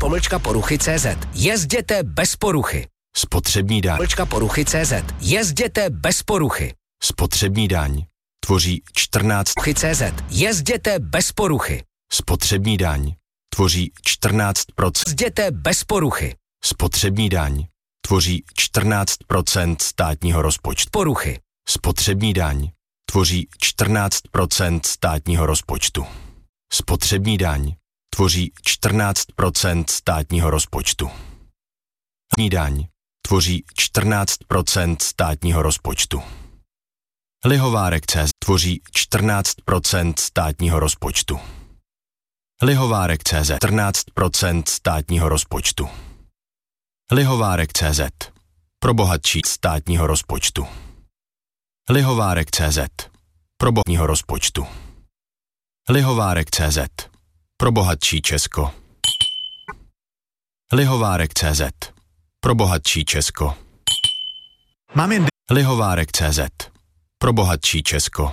/poruchy.cz. Jezděte bez poruchy. Spotřební daň. /poruchy.cz. Jezděte bez poruchy. Spotřební daň tvoří 14%. Jezděte bez poruchy. Spotřební daň tvoří 14%. Jezděte bez poruchy. Spotřební daň tvoří 14% státního rozpočtu. Poruchy. Spotřební daň tvoří 14% státního rozpočtu. Spotřební daň tvoří 14% státního rozpočtu. Spotřební daň tvoří 14% státního rozpočtu. Lihovárek CZ tvoří 14% státního rozpočtu. Lihovárek CZ 14% státního rozpočtu. Lihovárek CZ pro bohatší státního rozpočtu. Lihovárek CZ pro bohatního rozpočtu. Lihovárek CZ pro bohatší Česko. Lihovárek CZ pro bohatší Česko. Mám jen Lihovárek CZ pro bohatší Česko.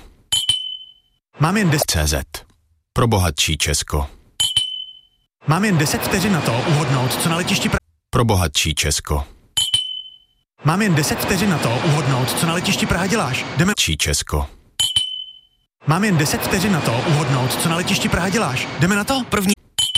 Mám jen CZ pro bohatší Česko. Mám jen 10 vteřin na to uhodnout, co na letišti Pro bohatší Česko. Mám jen 10 vteřin na to uhodnout, co na letišti Praha děláš. Jdeme. Bohatší Česko. Mám jen 10 vteřin na to uhodnout, co na letišti Praha děláš. Jdeme na to? První.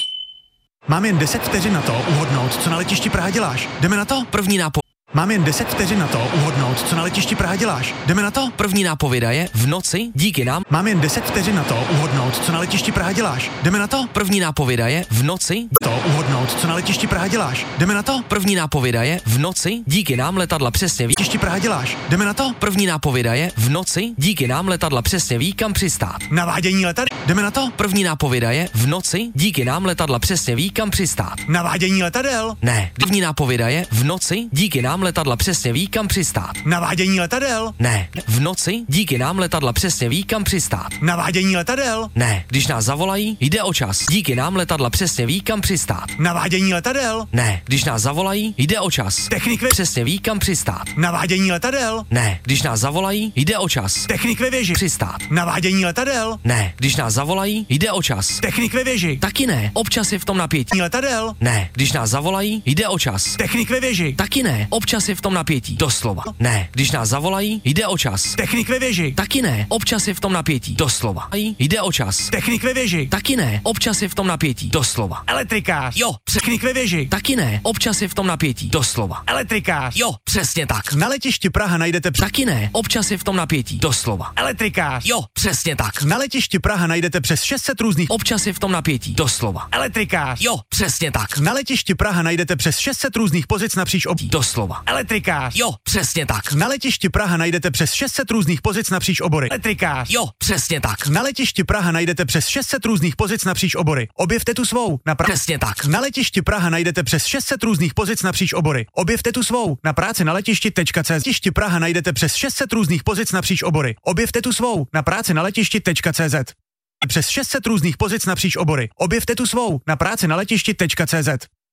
Mám jen 10 vteřin na to uhodnout, co na letišti Praha děláš. Jdeme na to? První nápověda. Mám jen 10 vteřin na to uhodnout, co na letišti Praha děláš. Jdeme na to? První nápověda je v noci díky nám. Mám jen 10 vteřin na to uhodnout, co na letišti Praha děláš. Jdeme na to? První nápověda je v noci. To uhodnout, co na letišti Praha děláš. Jdeme na to? První nápověda je v noci díky nám letadla přesně ví. Letišti Praha děláš. Jdeme na to? První nápověda je v noci díky nám letadla přesně ví, kam přistát. Navádění letadel. Jdeme na to? První nápověda je v noci díky nám letadla přesně ví, kam přistát. Navádění letadel. Ne. První nápověda je v noci díky nám letadla přesně ví, kam přistát. Navádění letadel. Ne. V noci díky nám letadla přesně ví, kam přistát. Navádění letadel. Ne. Když nás zavolají, jde o čas. Díky nám letadla přesně ví, kam přistát. Navádění letadel. Ne. Když nás zavolají, jde o čas. Technik ve Přesně ví, kam přistát. Navádění letadel. Ne. Když nás zavolají, jde o čas. Technik ve věži. Přistát. Navádění letadel. Ne. Když nás zavolají, jde o čas. Technik ve věži. Taky ne. Občas je v tom napětí. Letadel. Ne. Když nás zavolají, jde o čas. Technik ve věži. Taky ne. Občas je v tom napětí. Doslova. Ne. Když nás zavolají, jde o čas. Technik ve věži. Taky ne. Občas je v tom napětí. Doslova. Jde o čas. Technik ve věži. Taky ne. Občas je v tom napětí. Doslova. Elektrikář. Jo. Technik ve věži. Taky ne. Občas je v tom napětí. Doslova. Elektrikář. Jo. Přesně tak. Na letišti Praha najdete Taky ne. Občas je v tom napětí. Doslova. Elektrikář. Jo. Přesně tak. Na letišti Praha najdete přes 600 různých Občas je v tom napětí. Doslova. Elektrikář. Jo. Přesně tak. Na letišti Praha najdete přes 600 různých pozic napříč Doslova. Elektrikář. Jo. Přesně tak. Na letišti Praha najdete přes 600 různých pozic napříč obory. Elektrikář. Jo. Přesně tak. Na letišti Praha najdete přes 600 různých pozic napříč obory. Objevte tu svou. Přesně tak. Na letišti Praha najdete přes 600 různých pozic napříč obory. Objevte tu svou. Na práci na letišti.cz. Letišti Praha najdete přes 600 různých pozic napříč obory. Objevte tu svou. Na práci na letišti.cz. Přes 600 různých pozic napříč obory. Objevte tu svou. Na práci na letišti.cz.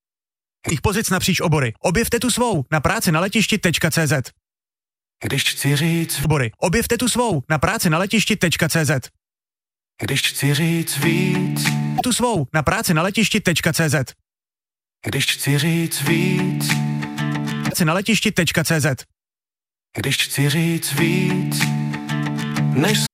Pozic napříč obory. Objevte tu svou. Na práci na letišti.cz. Když chci říct Obory. Objevte tu svou. Na práci na letišti.cz. Když chci říct víc, Tu svou. Na práci na letišti.cz. když chci říct víc, Práci na letišti.cz. když chci říct víc, než